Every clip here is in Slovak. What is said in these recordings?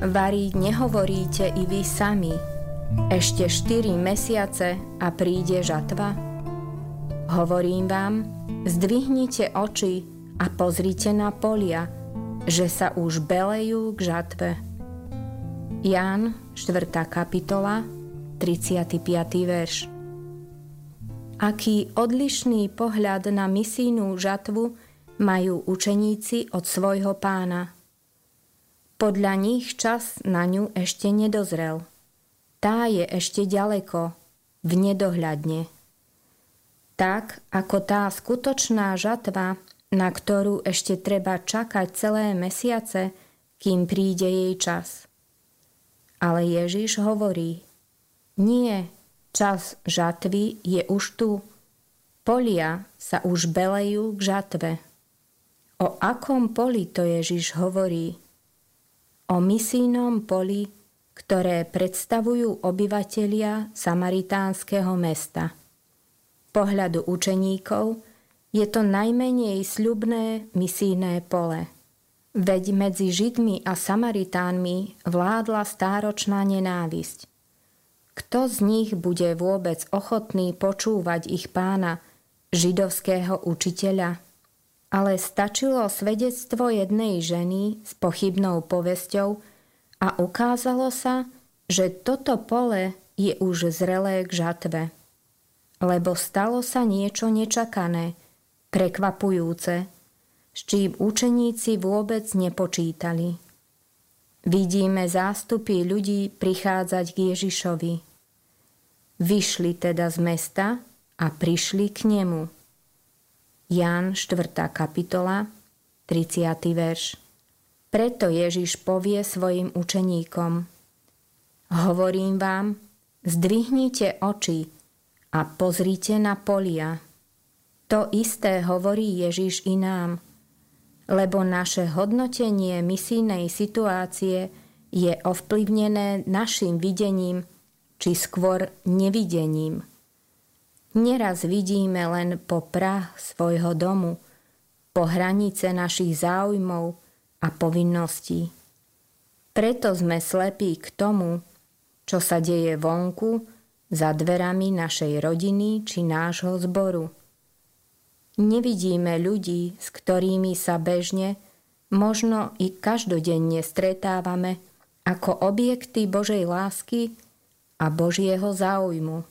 Vari nehovoríte i vy sami, ešte 4 mesiace a príde žatva? Hovorím vám, zdvihnite oči a pozrite na polia, že sa už belejú k žatve. Ján, 4. kapitola, 35. verš. Aký odlišný pohľad na misijnú žatvu majú učeníci od svojho Pána. Podľa nich čas na ňu ešte nedozrel. Tá je ešte ďaleko, v nedohľadne. Tak, ako tá skutočná žatva, na ktorú ešte treba čakať celé mesiace, kým príde jej čas. Ale Ježiš hovorí, nie, čas žatvy je už tu. Polia sa už belejú k žatve. O akom poli to Ježiš hovorí? O misijnom poli, ktoré predstavujú obyvatelia samaritánskeho mesta. Pohľadu učeníkov je to najmenej sľubné misijné pole. Veď medzi Židmi a Samaritánmi vládla stáročná nenávisť. Kto z nich bude vôbec ochotný počúvať ich Pána, židovského učiteľa? Ale stačilo svedectvo jednej ženy s pochybnou povesťou a ukázalo sa, že toto pole je už zrelé k žatve. Lebo stalo sa niečo nečakané, prekvapujúce, s čím učeníci vôbec nepočítali. Vidíme zástupy ľudí prichádzať k Ježišovi. Vyšli teda z mesta a prišli k nemu. Ján, 4. kapitola, 30. verš. Preto Ježiš povie svojim učeníkom: Hovorím vám, zdvihnite oči a pozrite na polia. To isté hovorí Ježiš i nám, lebo naše hodnotenie misijnej situácie je ovplyvnené našim videním, či skôr nevidením. Neraz vidíme len po prah svojho domu, po hranice našich záujmov a povinností. Preto sme slepí k tomu, čo sa deje vonku, za dverami našej rodiny či nášho zboru. Nevidíme ľudí, s ktorými sa bežne, možno i každodenne stretávame ako objekty Božej lásky a Božieho záujmu.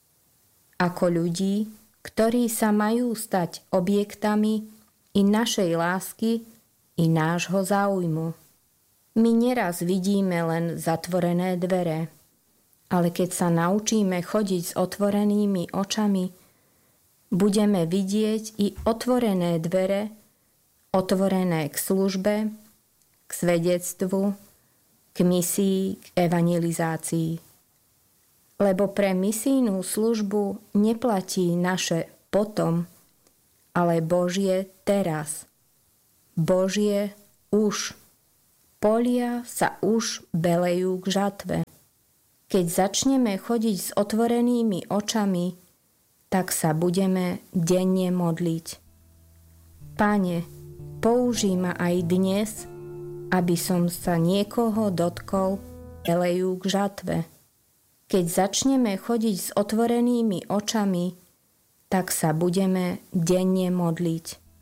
Ako ľudí, ktorí sa majú stať objektami i našej lásky, i nášho záujmu. My neraz vidíme len zatvorené dvere, ale keď sa naučíme chodiť s otvorenými očami, budeme vidieť i otvorené dvere, otvorené k službe, k svedectvu, k misii, k evangelizácii. Lebo pre misijnú službu neplatí naše potom, ale Božie teraz. Božie už. Polia sa už belejú k žatve. Keď začneme chodiť s otvorenými očami, tak sa budeme denne modliť. Pane, použij ma aj dnes, aby som sa niekoho dotkol, belejú k žatve. Keď začneme chodiť s otvorenými očami, tak sa budeme denne modliť.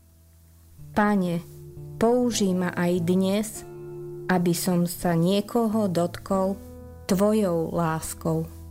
Pane, použij ma aj dnes, aby som sa niekoho dotkol Tvojou láskou.